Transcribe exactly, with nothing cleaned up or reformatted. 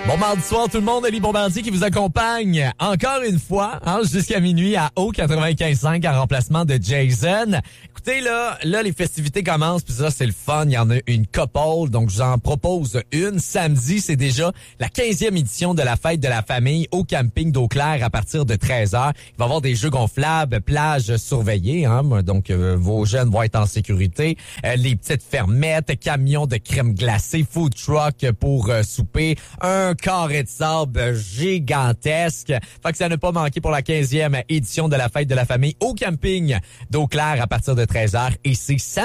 Bon mardi soir tout le monde, Elie Bombardier qui vous accompagne encore une fois hein, jusqu'à minuit à O quatre-vingt-quinze cinq en remplacement de Jason. Écoutez là, là les festivités commencent puis ça c'est le fun, il y en a une couple donc je vous en propose une. Samedi, c'est déjà la quinzième édition de la fête de la famille au camping d'Eau-Claire à partir de treize heures. Il va y avoir des jeux gonflables, plages surveillées hein, donc euh, vos jeunes vont être en sécurité, euh, les petites fermettes, camions de crème glacée, food truck pour euh, souper, un carré de sable gigantesque. Fait que ça n'a pas manqué pour la quinzième édition de la fête de la famille au camping d'Eau-Claire à partir de treize heures et c'est samedi.